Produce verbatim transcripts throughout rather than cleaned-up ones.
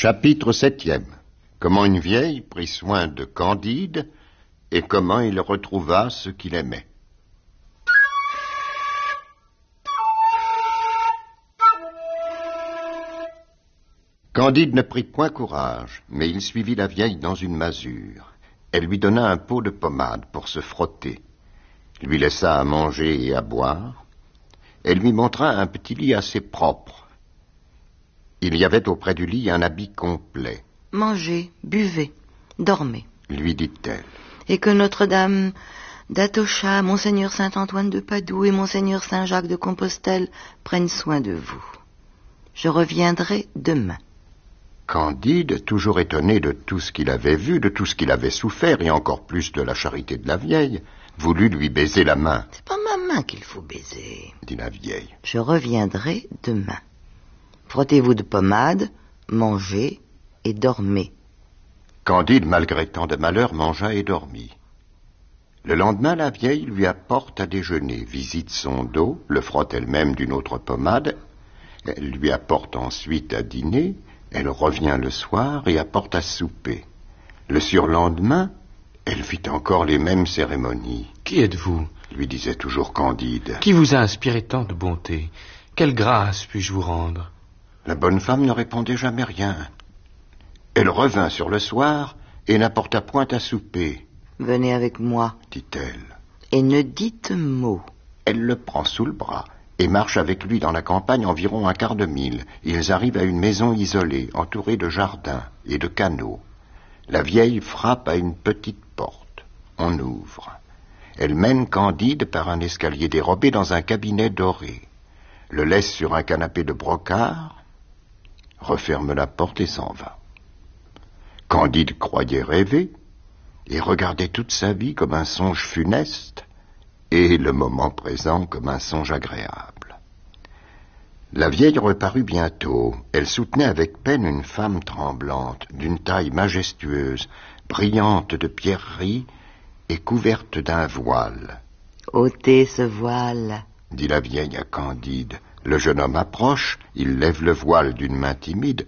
Chapitre septième. Comment une vieille prit soin de Candide et comment il retrouva ce qu'il aimait. Candide ne prit point courage, mais il suivit la vieille dans une masure. Elle lui donna un pot de pommade pour se frotter, lui laissa à manger et à boire. Elle lui montra un petit lit assez propre. Il y avait auprès du lit un habit complet. « Mangez, buvez, dormez. » lui dit-elle. « Et que Notre-Dame d'Atocha, Monseigneur Saint-Antoine de Padoue et Monseigneur Saint-Jacques de Compostelle prennent soin de vous. Je reviendrai demain. » Candide, toujours étonné de tout ce qu'il avait vu, de tout ce qu'il avait souffert, et encore plus de la charité de la vieille, voulut lui baiser la main. « C'est pas ma main qu'il faut baiser, » dit la vieille. « Je reviendrai demain. Frottez-vous de pommade, mangez et dormez. » Candide, malgré tant de malheur, mangea et dormit. Le lendemain, la vieille lui apporte à déjeuner, visite son dos, le frotte elle-même d'une autre pommade, elle lui apporte ensuite à dîner, elle revient le soir et apporte à souper. Le surlendemain, elle fit encore les mêmes cérémonies. « Qui êtes-vous » lui disait toujours Candide. « Qui vous a inspiré tant de bonté? Quelle grâce puis-je vous rendre ?» La bonne femme ne répondait jamais rien. Elle revint sur le soir et n'apporta point à souper. « Venez avec moi, » dit-elle. « et ne dites mot. » Elle le prend sous le bras et marche avec lui dans la campagne environ un quart de mille. Ils arrivent à une maison isolée, entourée de jardins et de canaux. La vieille frappe à une petite porte. On ouvre. Elle mène Candide par un escalier dérobé dans un cabinet doré, le laisse sur un canapé de brocart, referme la porte et s'en va. Candide croyait rêver et regardait toute sa vie comme un songe funeste et le moment présent comme un songe agréable. La vieille reparut bientôt. Elle soutenait avec peine une femme tremblante, d'une taille majestueuse, brillante de pierreries et couverte d'un voile. « Ôtez ce voile, » dit la vieille à Candide. Le jeune homme approche, il lève le voile d'une main timide.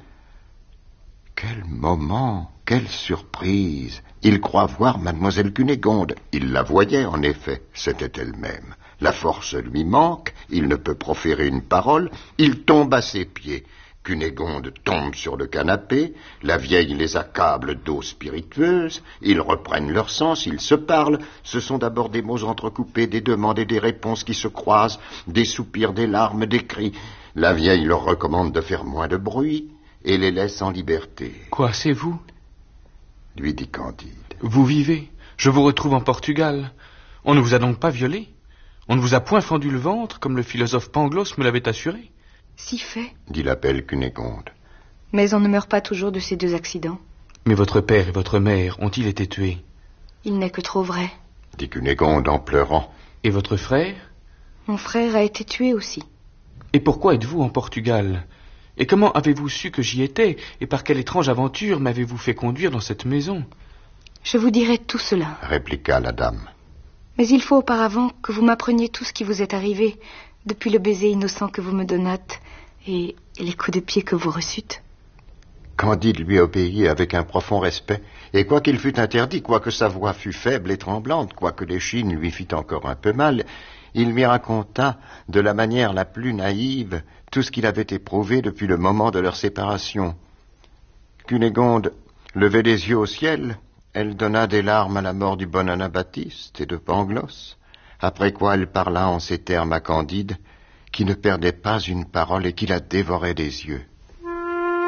Quel moment, quelle surprise! Il croit voir mademoiselle Cunégonde. Il la voyait, en effet, c'était elle-même. La force lui manque, il ne peut proférer une parole, il tombe à ses pieds. Cunégonde tombe sur le canapé, la vieille les accable d'eau spiritueuse, ils reprennent leur sens, ils se parlent, ce sont d'abord des mots entrecoupés, des demandes et des réponses qui se croisent, des soupirs, des larmes, des cris. La vieille leur recommande de faire moins de bruit et les laisse en liberté. « Quoi, c'est vous » lui dit Candide. « Vous vivez, je vous retrouve en Portugal. On ne vous a donc pas violé? On ne vous a point fendu le ventre, comme le philosophe Pangloss me l'avait assuré ?» « Si fait, » dit la belle Cunégonde. « mais on ne meurt pas toujours de ces deux accidents. »« Mais votre père et votre mère ont-ils été tués ?»« Il n'est que trop vrai. » dit Cunégonde en pleurant. « Et votre frère ?»« Mon frère a été tué aussi. »« Et pourquoi êtes-vous en Portugal? Et comment avez-vous su que j'y étais? Et par quelle étrange aventure m'avez-vous fait conduire dans cette maison ?»« Je vous dirai tout cela. » répliqua la dame. « Mais il faut auparavant que vous m'appreniez tout ce qui vous est arrivé, depuis le baiser innocent que vous me donnâtes et les coups de pied que vous reçûtes. » Candide lui obéit avec un profond respect, et quoiqu'il fût interdit, quoique sa voix fût faible et tremblante, quoique l'échine lui fît encore un peu mal, il lui raconta de la manière la plus naïve tout ce qu'il avait éprouvé depuis le moment de leur séparation. Cunégonde levait les yeux au ciel, elle donna des larmes à la mort du bon Anabaptiste et de Pangloss, après quoi elle parla en ces termes à Candide, qui ne perdait pas une parole et qui la dévorait des yeux.